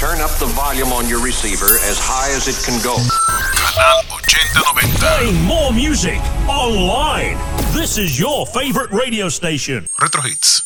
Turn up the volume on your receiver as high as it can go. Canal 8090. Playing more music online. This is your favorite radio station. Retro Hits.